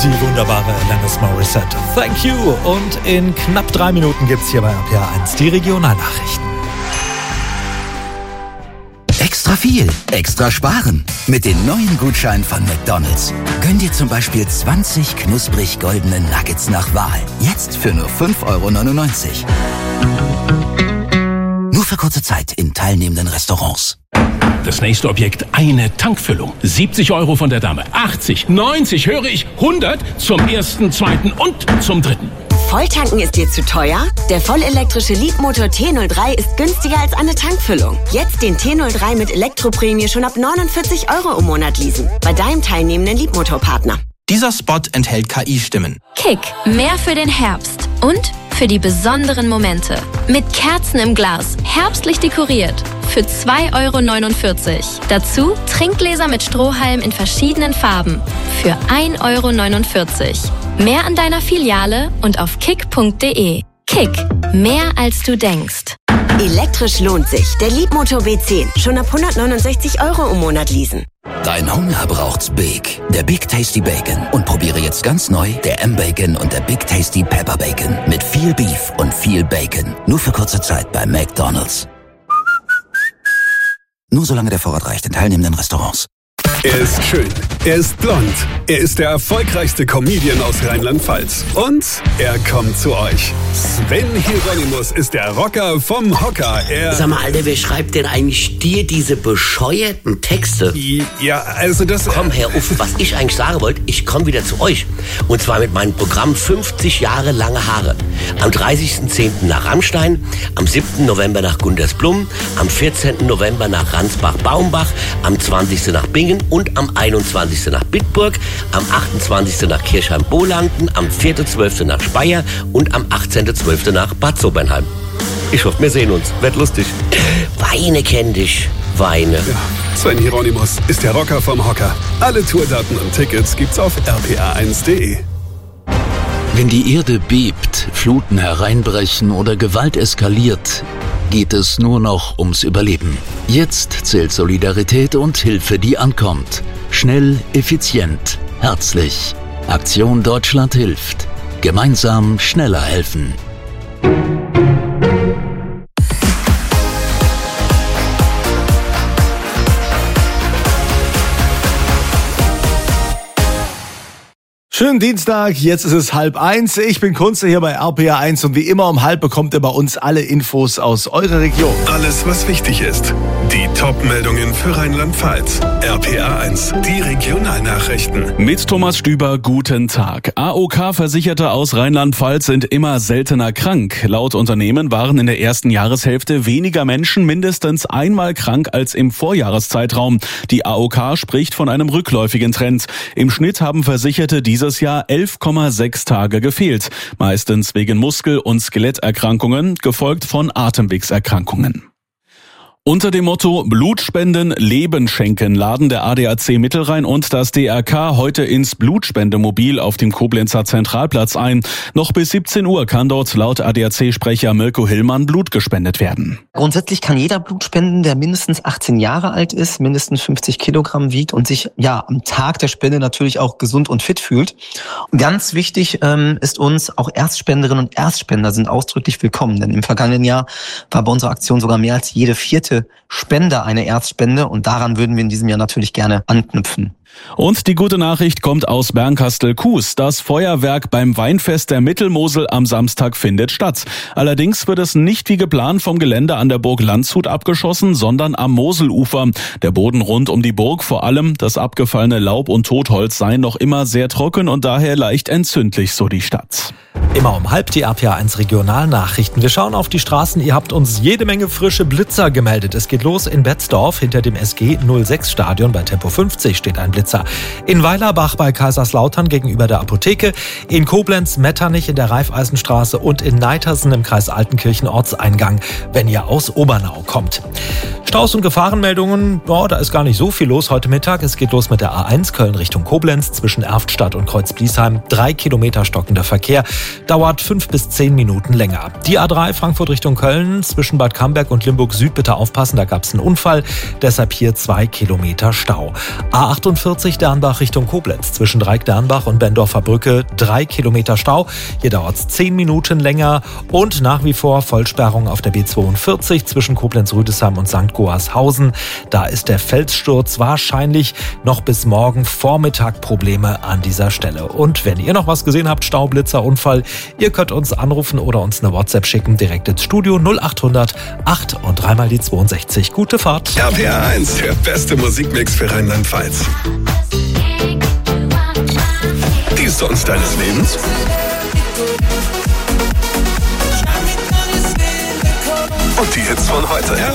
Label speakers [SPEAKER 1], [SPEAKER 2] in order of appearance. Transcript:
[SPEAKER 1] Die wunderbare Alanis Morissette. Thank you. Und in knapp 3 Minuten gibt's hier bei RPA1 die Regionalnachrichten.
[SPEAKER 2] Extra viel, extra sparen. Mit den neuen Gutscheinen von McDonald's. Gönn dir zum Beispiel 20 knusprig goldene Nuggets nach Wahl. Jetzt für nur 5,99 €. Nur für kurze Zeit in teilnehmenden Restaurants.
[SPEAKER 3] Das nächste Objekt, eine Tankfüllung. 70 € von der Dame. 80, 90, höre ich, 100 zum ersten, zweiten und zum dritten.
[SPEAKER 4] Volltanken ist dir zu teuer? Der vollelektrische Leapmotor T03 ist günstiger als eine Tankfüllung. Jetzt den T03 mit Elektroprämie schon ab 49 € im Monat leasen. Bei deinem teilnehmenden Leapmotor-Partner.
[SPEAKER 5] Dieser Spot enthält KI-Stimmen.
[SPEAKER 6] Kick, mehr für den Herbst und für die besonderen Momente. Mit Kerzen im Glas, herbstlich dekoriert. Für 2,49 €. Dazu Trinkgläser mit Strohhalm in verschiedenen Farben. Für 1,49 €. Mehr an deiner Filiale und auf kick.de. Kick, mehr als du denkst.
[SPEAKER 4] Elektrisch lohnt sich. Der Leapmotor B10. Schon ab 169 € im Monat leasen.
[SPEAKER 2] Dein Hunger braucht's Big. Der Big Tasty Bacon. Und probiere jetzt ganz neu der M-Bacon und der Big Tasty Pepper Bacon. Mit viel Beef und viel Bacon. Nur für kurze Zeit bei McDonald's. Nur solange der Vorrat reicht in teilnehmenden Restaurants.
[SPEAKER 7] Er ist schön, er ist blond, er ist der erfolgreichste Comedian aus Rheinland-Pfalz. Und er kommt zu euch. Sven Hieronymus ist der Rocker vom Hocker.
[SPEAKER 8] Sag mal, Alter, wer schreibt denn eigentlich dir diese bescheuerten Texte?
[SPEAKER 7] Ja, also das...
[SPEAKER 8] Komm, Herr Uff, was ich eigentlich sagen wollte, ich komme wieder zu euch. Und zwar mit meinem Programm 50 Jahre lange Haare. Am 30.10. nach Rammstein, am 7. November nach Gundersblum, am 14. November nach Ransbach-Baumbach, am 20. nach Bingen und am 21. nach Bitburg, am 28. nach Kirchheim-Bolanden, am 4.12. nach Speyer und am 18.12. nach Bad Sobernheim. Ich hoffe, wir sehen uns. Wird lustig. Weine kenn dich. Weine.
[SPEAKER 7] Ja, Sven Hieronymus ist der Rocker vom Hocker. Alle Tourdaten und Tickets gibt's auf rpa1.de.
[SPEAKER 9] Wenn die Erde bebt, Fluten hereinbrechen oder Gewalt eskaliert, geht es nur noch ums Überleben. Jetzt zählt Solidarität und Hilfe, die ankommt. Schnell, effizient, herzlich. Aktion Deutschland hilft. Gemeinsam schneller helfen.
[SPEAKER 1] Schönen Dienstag, jetzt ist es 12:30. Ich bin Kunze hier bei RPA1 und wie immer um 12 bekommt ihr bei uns alle Infos aus eurer Region.
[SPEAKER 7] Alles, was wichtig ist. Die Top-Meldungen für Rheinland-Pfalz. RPA1, die Regionalnachrichten.
[SPEAKER 10] Mit Thomas Stüber, guten Tag. AOK-Versicherte aus Rheinland-Pfalz sind immer seltener krank. Laut Unternehmen waren in der ersten Jahreshälfte weniger Menschen mindestens einmal krank als im Vorjahreszeitraum. Die AOK spricht von einem rückläufigen Trend. Im Schnitt haben Versicherte dieses Jahr 11,6 Tage gefehlt. Meistens wegen Muskel- und Skeletterkrankungen, gefolgt von Atemwegserkrankungen. Unter dem Motto Blutspenden, Leben schenken laden der ADAC Mittelrhein und das DRK heute ins Blutspendemobil auf dem Koblenzer Zentralplatz ein. Noch bis 17 Uhr kann dort laut ADAC-Sprecher Mirko Hillmann Blut gespendet werden.
[SPEAKER 11] Grundsätzlich kann jeder Blut spenden, der mindestens 18 Jahre alt ist, mindestens 50 Kilogramm wiegt und sich am Tag der Spende natürlich auch gesund und fit fühlt. Ganz wichtig ist uns, auch Erstspenderinnen und Erstspender sind ausdrücklich willkommen, denn im vergangenen Jahr war bei unserer Aktion sogar mehr als jede 4. Spender eine Erstspende und daran würden wir in diesem Jahr natürlich gerne anknüpfen.
[SPEAKER 10] Und die gute Nachricht kommt aus Bernkastel-Kues. Das Feuerwerk beim Weinfest der Mittelmosel am Samstag findet statt. Allerdings wird es nicht wie geplant vom Gelände an der Burg Landshut abgeschossen, sondern am Moselufer. Der Boden rund um die Burg, vor allem das abgefallene Laub und Totholz, sei noch immer sehr trocken und daher leicht entzündlich, so die Stadt.
[SPEAKER 1] Immer um 12 die RPA1 Regionalnachrichten. Wir schauen auf die Straßen. Ihr habt uns jede Menge frische Blitzer gemeldet. Es geht los in Betzdorf. Hinter dem SG 06 Stadion bei Tempo 50 steht ein Blitzer. In Weilerbach bei Kaiserslautern gegenüber der Apotheke. In Koblenz, Metternich in der Raiffeisenstraße und in Neitersen im Kreis Altenkirchen Ortseingang, wenn ihr aus Obernau kommt. Staus und Gefahrenmeldungen, da ist gar nicht so viel los heute Mittag. Es geht los mit der A1 Köln Richtung Koblenz zwischen Erftstadt und Kreuzbliesheim. 3 Kilometer stockender Verkehr. Dauert 5 bis 10 Minuten länger. Die A3 Frankfurt Richtung Köln zwischen Bad Camberg und Limburg Süd bitte aufpassen, da gab es einen Unfall. Deshalb hier 2 Kilometer Stau. A48 A42 Dernbach Richtung Koblenz. Zwischen Dreieck-Dernbach und Bendorfer Brücke 3 Kilometer Stau. Hier dauert es 10 Minuten länger. Und nach wie vor Vollsperrung auf der B42 zwischen Koblenz-Rüdesheim und St. Goarshausen. Da ist der Felssturz wahrscheinlich noch bis morgen Vormittag Probleme an dieser Stelle. Und wenn ihr noch was gesehen habt, Staublitzer, Unfall, ihr könnt uns anrufen oder uns eine WhatsApp schicken, direkt ins Studio 0800 8 und 3 mal die 62. Gute Fahrt.
[SPEAKER 7] RPR 1, der beste Musikmix für Rheinland-Pfalz. Die Songs deines Lebens? Und die Hits von heute.